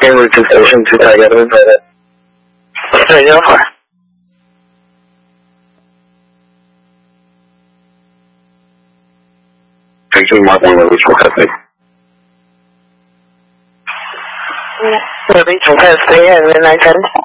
Cambridge Station 2 Together. Sorry, you're fine. Victory Mark 1 release requested. Release request 3 and 910.